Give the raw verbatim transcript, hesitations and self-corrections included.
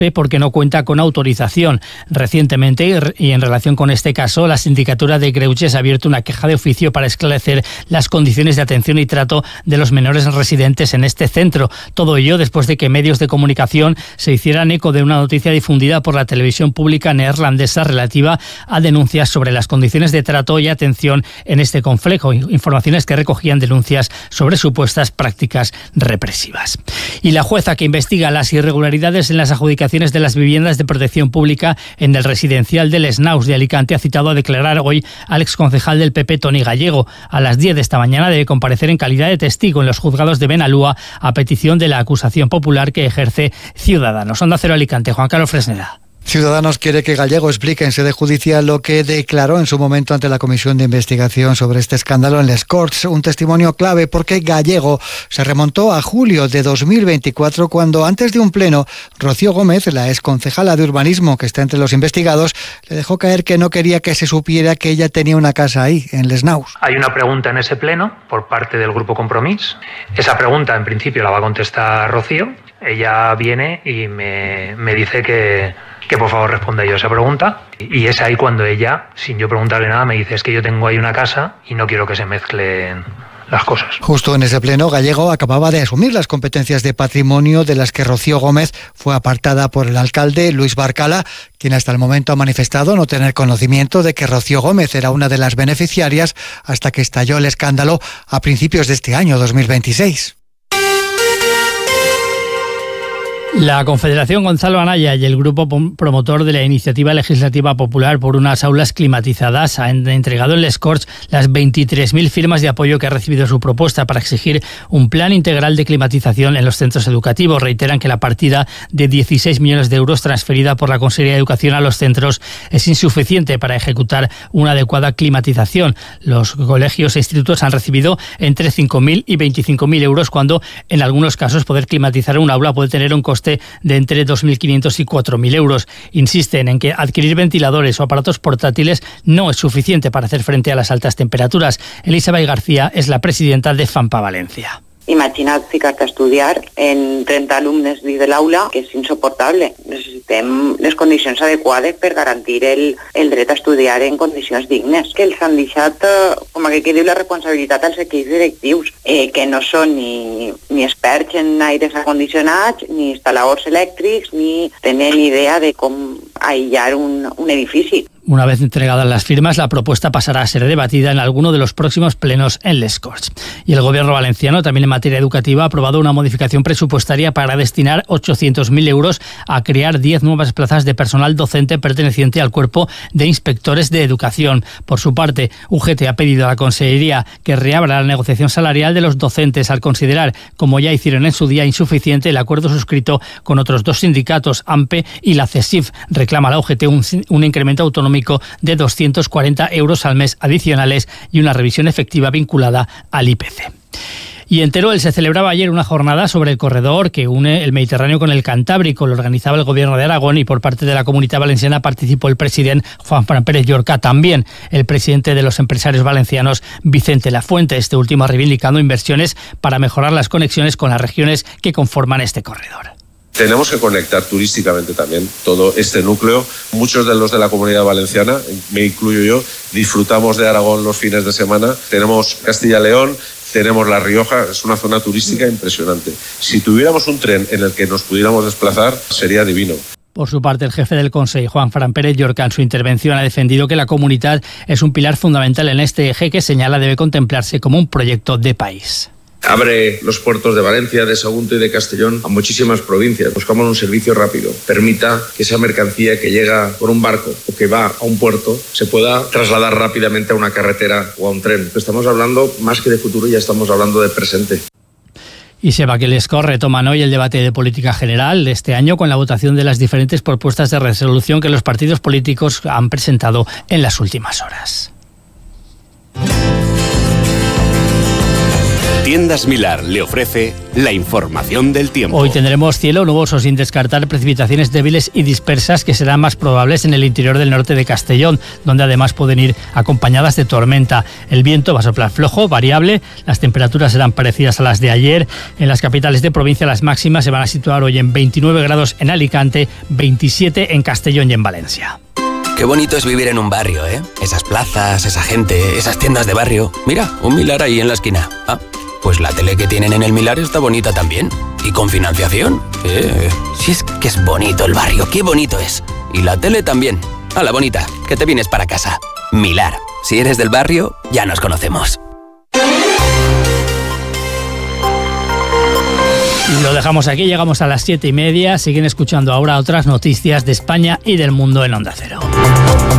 porque no cuenta con autorización. Recientemente, y en relación con este caso, la Sindicatura de Greuges ha abierto una queja de oficio para esclarecer las condiciones de atención y trato de los menores residentes en este centro. Todo ello después de que medios de comunicación se hicieran eco de una noticia difundida por la televisión pública neerlandesa relativa a denuncias sobre las condiciones de trato y atención en este complejo, informaciones que recogían denuncias sobre supuestas prácticas represivas. Y la jueza que investiga las irregularidades en las adjudicaciones de las viviendas de protección pública en el residencial del Snaus de Alicante ha citado a declarar hoy al exconcejal del P P, Toni Gallego. A las diez de esta mañana debe comparecer en calidad de testigo en los juzgados de Benalúa a petición de la acusación popular que ejerce Ciudadanos. Onda Cero Alicante, Juan Carlos Fresneda. Ciudadanos quiere que Gallego explique en sede judicial lo que declaró en su momento ante la Comisión de Investigación sobre este escándalo en Les Corts, un testimonio clave porque Gallego se remontó a julio de dos mil veinticuatro cuando antes de un pleno Rocío Gómez, la exconcejala de urbanismo que está entre los investigados, le dejó caer que no quería que se supiera que ella tenía una casa ahí, en Les Naus. Hay una pregunta en ese pleno por parte del Grupo Compromís. Esa pregunta en principio la va a contestar Rocío. Ella viene y me, me dice que... que por favor responda yo a esa pregunta, y es ahí cuando ella, sin yo preguntarle nada, me dice: es que yo tengo ahí una casa y no quiero que se mezclen las cosas. Justo en ese pleno, Gallego acababa de asumir las competencias de patrimonio de las que Rocío Gómez fue apartada por el alcalde Luis Barcala, quien hasta el momento ha manifestado no tener conocimiento de que Rocío Gómez era una de las beneficiarias hasta que estalló el escándalo a principios de este año dos mil veintiséis. La Confederación Gonzalo Anaya y el grupo promotor de la Iniciativa Legislativa Popular por unas aulas climatizadas han entregado en Les Corts las veintitrés mil firmas de apoyo que ha recibido su propuesta para exigir un plan integral de climatización en los centros educativos. Reiteran que la partida de dieciséis millones de euros transferida por la Consejería de Educación a los centros es insuficiente para ejecutar una adecuada climatización. Los colegios e institutos han recibido entre cinco mil y veinticinco mil euros, cuando en algunos casos poder climatizar un aula puede tener un coste de entre dos mil quinientos y cuatro mil euros. Insisten en que adquirir ventiladores o aparatos portátiles no es suficiente para hacer frente a las altas temperaturas. Elisabeth García es la presidenta de FAMPA Valencia. Imagina't ficar-te a estudiar en trenta alumnes dins de l'aula, que és insoportable. Necessitem les condicions adequades per garantir el, el dret a estudiar en condicions dignes. Que els han deixat, eh, com que quedi la responsabilitat als equips directius, eh, que no són ni, ni experts en aires acondicionats, ni instal·ladors elèctrics, ni tenen idea de com aïllar un, un edifici. Una vez entregadas las firmas, la propuesta pasará a ser debatida en alguno de los próximos plenos en Les Corts. Y el Gobierno valenciano, también en materia educativa, ha aprobado una modificación presupuestaria para destinar ochocientos mil euros a crear diez nuevas plazas de personal docente perteneciente al Cuerpo de Inspectores de Educación. Por su parte, U G T ha pedido a la Consellería que reabra la negociación salarial de los docentes al considerar, como ya hicieron en su día, insuficiente el acuerdo suscrito con otros dos sindicatos, AMPE y la CESIF. Reclama la U G T un, un incremento autonómico de doscientos cuarenta euros al mes adicionales y una revisión efectiva vinculada al I P C. Y en Teruel se celebraba ayer una jornada sobre el corredor que une el Mediterráneo con el Cantábrico. Lo organizaba el Gobierno de Aragón y por parte de la Comunidad Valenciana participó el presidente Juan Fran Pérez Llorca, también el presidente de los empresarios valencianos, Vicente Lafuente, este último reivindicando inversiones para mejorar las conexiones con las regiones que conforman este corredor. Tenemos que conectar turísticamente también todo este núcleo. Muchos de los de la Comunidad Valenciana, me incluyo yo, disfrutamos de Aragón los fines de semana. Tenemos Castilla-León, tenemos La Rioja, es una zona turística impresionante. Si tuviéramos un tren en el que nos pudiéramos desplazar, sería divino. Por su parte, el jefe del Consejo, Juan Fran Pérez Llorca, en su intervención ha defendido que la comunidad es un pilar fundamental en este eje que señala debe contemplarse como un proyecto de país. Abre los puertos de Valencia, de Sagunto y de Castellón a muchísimas provincias. Buscamos un servicio rápido. Permita que esa mercancía que llega por un barco o que va a un puerto se pueda trasladar rápidamente a una carretera o a un tren. Estamos hablando más que de futuro, ya estamos hablando de presente. Y sepa que Les Corts retoman hoy el debate de política general de este año con la votación de las diferentes propuestas de resolución que los partidos políticos han presentado en las últimas horas. Tiendas Milar le ofrece la información del tiempo. Hoy tendremos cielo nuboso sin descartar precipitaciones débiles y dispersas que serán más probables en el interior del norte de Castellón, donde además pueden ir acompañadas de tormenta. El viento va a soplar flojo, variable, las temperaturas serán parecidas a las de ayer. En las capitales de provincia las máximas se van a situar hoy en veintinueve grados en Alicante, veintisiete en Castellón y en Valencia. Qué bonito es vivir en un barrio, ¿eh? Esas plazas, esa gente, esas tiendas de barrio. Mira, un Milar ahí en la esquina. Ah, pues la tele que tienen en el Milar está bonita también. Y con financiación. Eh, si es que es bonito el barrio, qué bonito es. Y la tele también. Hala, bonita, que te vienes para casa. Milar, si eres del barrio, ya nos conocemos. Lo dejamos aquí, llegamos a las siete y media. Siguen escuchando ahora otras noticias de España y del mundo en Onda Cero.